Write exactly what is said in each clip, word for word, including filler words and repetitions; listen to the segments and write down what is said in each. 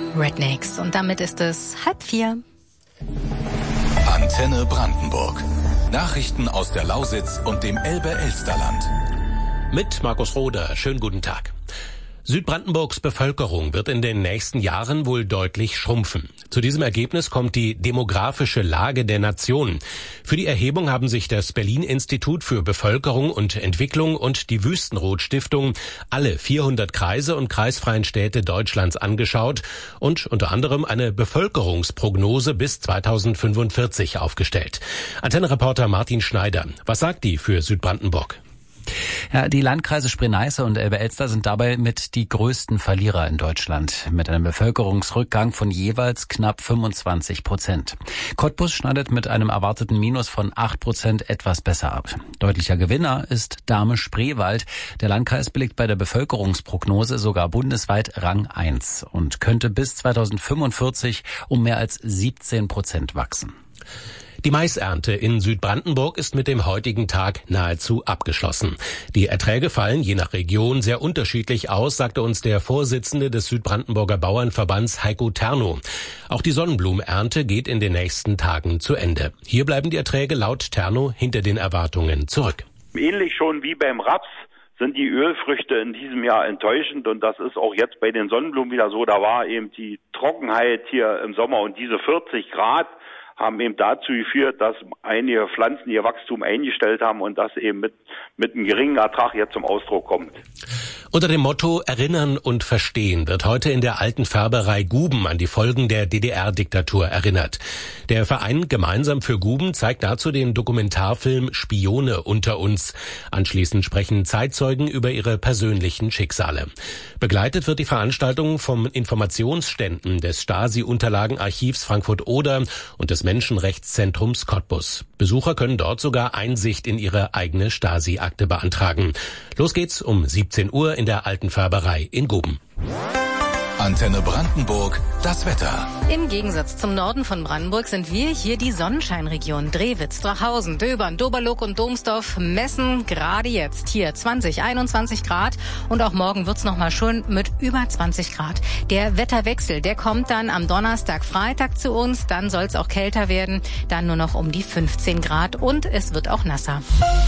Rednecks. Und damit ist es halb vier. Antenne Brandenburg. Nachrichten aus der Lausitz und dem Elbe-Elsterland. Mit Markus Roder. Schönen guten Tag. Südbrandenburgs Bevölkerung wird in den nächsten Jahren wohl deutlich schrumpfen. Zu diesem Ergebnis kommt die demografische Lage der Nation. Für die Erhebung haben sich das Berlin-Institut für Bevölkerung und Entwicklung und die Wüstenrot-Stiftung alle vierhundert Kreise und kreisfreien Städte Deutschlands angeschaut und unter anderem eine Bevölkerungsprognose bis zweitausendfünfundvierzig aufgestellt. Antenne-Reporter Martin Schneider, was sagt die für Südbrandenburg? Ja, die Landkreise Spree-Neiße und Elbe-Elster sind dabei mit die größten Verlierer in Deutschland, mit einem Bevölkerungsrückgang von jeweils knapp fünfundzwanzig Prozent. Cottbus schneidet mit einem erwarteten Minus von acht Prozent etwas besser ab. Deutlicher Gewinner ist Dahme-Spreewald. Der Landkreis belegt bei der Bevölkerungsprognose sogar bundesweit Rang eins und könnte bis zweitausendfünfundvierzig um mehr als siebzehn Prozent wachsen. Die Maisernte in Südbrandenburg ist mit dem heutigen Tag nahezu abgeschlossen. Die Erträge fallen je nach Region sehr unterschiedlich aus, sagte uns der Vorsitzende des Südbrandenburger Bauernverbands Heiko Terno. Auch die Sonnenblumenernte geht in den nächsten Tagen zu Ende. Hier bleiben die Erträge laut Terno hinter den Erwartungen zurück. Ähnlich schon wie beim Raps sind die Ölfrüchte in diesem Jahr enttäuschend und das ist auch jetzt bei den Sonnenblumen wieder so. Da war eben die Trockenheit hier im Sommer und diese vierzig Grad haben eben dazu geführt, dass einige Pflanzen ihr Wachstum eingestellt haben und das eben mit, mit einem geringen Ertrag jetzt zum Ausdruck kommt. Unter dem Motto Erinnern und Verstehen wird heute in der alten Färberei Guben an die Folgen der D D R-Diktatur erinnert. Der Verein Gemeinsam für Guben zeigt dazu den Dokumentarfilm Spione unter uns. Anschließend sprechen Zeitzeugen über ihre persönlichen Schicksale. Begleitet wird die Veranstaltung vom Informationsständen des Stasi-Unterlagenarchivs Frankfurt-Oder und des Menschenrechtszentrums Cottbus. Besucher können dort sogar Einsicht in ihre eigene Stasi-Akte beantragen. Los geht's um siebzehn Uhr in der alten Färberei in Guben. Antenne Brandenburg, das Wetter. Im Gegensatz zum Norden von Brandenburg sind wir hier die Sonnenscheinregion. Drehwitz, Drachhausen, Döbern, Doberlook und Domsdorf messen gerade jetzt hier zwanzig, einundzwanzig Grad. Und auch morgen wird's noch mal schön mit über zwanzig Grad. Der Wetterwechsel, der kommt dann am Donnerstag, Freitag zu uns. Dann soll's auch kälter werden. Dann nur noch um die fünfzehn Grad und es wird auch nasser.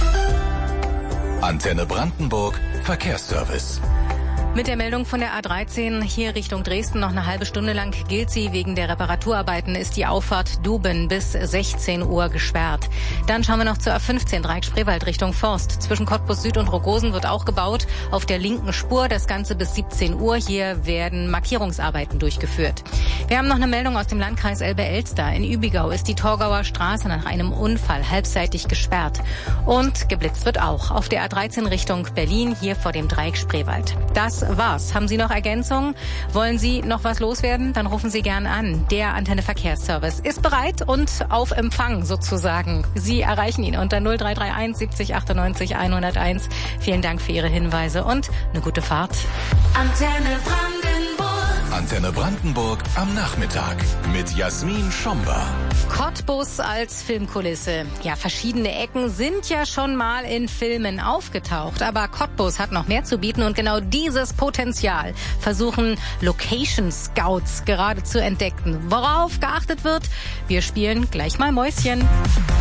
Antenne Brandenburg, Verkehrsservice. Mit der Meldung von der A dreizehn hier Richtung Dresden noch eine halbe Stunde lang gilt sie. Wegen der Reparaturarbeiten ist die Auffahrt Duben bis sechzehn Uhr gesperrt. Dann schauen wir noch zur A fünfzehn Dreieck Spreewald Richtung Forst. Zwischen Cottbus Süd und Rogosen wird auch gebaut. Auf der linken Spur das Ganze bis siebzehn Uhr. Hier werden Markierungsarbeiten durchgeführt. Wir haben noch eine Meldung aus dem Landkreis Elbe-Elster. In Übigau ist die Torgauer Straße nach einem Unfall halbseitig gesperrt. Und geblitzt wird auch auf der A dreizehn Richtung Berlin hier vor dem Dreieck Spreewald. Das war's. Haben Sie noch Ergänzungen? Wollen Sie noch was loswerden? Dann rufen Sie gern an. Der Antenne Verkehrsservice ist bereit und auf Empfang sozusagen. Sie erreichen ihn unter null drei drei eins siebzig achtundneunzig hunderteins. Vielen Dank für Ihre Hinweise und eine gute Fahrt. Antenne Brandenburg. Antenne Brandenburg am Nachmittag mit Jasmin Schomber. Cottbus als Filmkulisse. Ja, verschiedene Ecken sind ja schon mal in Filmen aufgetaucht. Aber Cottbus hat noch mehr zu bieten und genau dieses Potenzial versuchen Location Scouts gerade zu entdecken. Worauf geachtet wird? Wir spielen gleich mal Mäuschen.